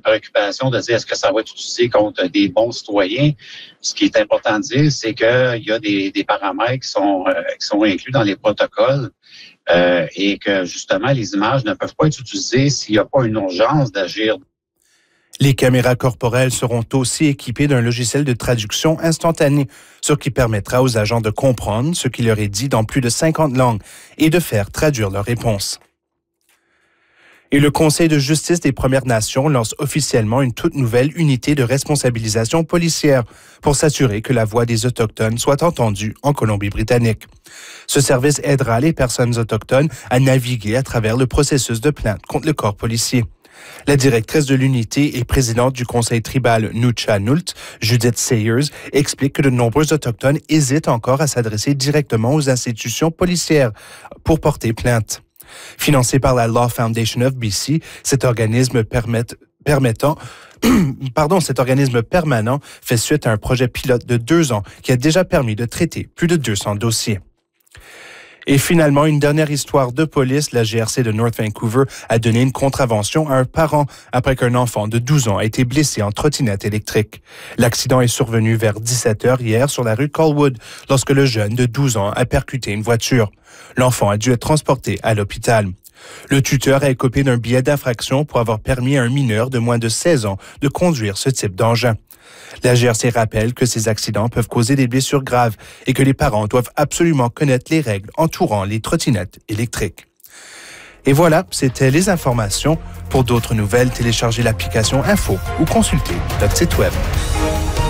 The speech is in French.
préoccupation de dire est-ce que ça va être utilisé contre des bons citoyens. Ce qui est important de dire, c'est qu'il y a des paramètres qui sont inclus dans les protocoles et que justement, les images ne peuvent pas être utilisées s'il n'y a pas une urgence d'agir. Les caméras corporelles seront aussi équipées d'un logiciel de traduction instantanée, ce qui permettra aux agents de comprendre ce qui leur est dit dans plus de 50 langues et de faire traduire leurs réponses. Et le Conseil de justice des Premières Nations lance officiellement une toute nouvelle unité de responsabilisation policière pour s'assurer que la voix des Autochtones soit entendue en Colombie-Britannique. Ce service aidera les personnes autochtones à naviguer à travers le processus de plainte contre le corps policier. La directrice de l'unité et présidente du conseil tribal Nuu-chah-nulth, Judith Sayers, explique que de nombreux Autochtones hésitent encore à s'adresser directement aux institutions policières pour porter plainte. Financé par la Law Foundation of BC, cet organisme permanent fait suite à un projet pilote de 2 ans qui a déjà permis de traiter plus de 200 dossiers. Et finalement, une dernière histoire de police. La GRC de North Vancouver a donné une contravention à un parent après qu'un enfant de 12 ans a été blessé en trottinette électrique. L'accident est survenu vers 17h hier sur la rue Colwood lorsque le jeune de 12 ans a percuté une voiture. L'enfant a dû être transporté à l'hôpital. Le tuteur a écopé d'un billet d'infraction pour avoir permis à un mineur de moins de 16 ans de conduire ce type d'engin. La GRC rappelle que ces accidents peuvent causer des blessures graves et que les parents doivent absolument connaître les règles entourant les trottinettes électriques. Et voilà, c'était les informations. Pour d'autres nouvelles, téléchargez l'application Info ou consultez notre site web.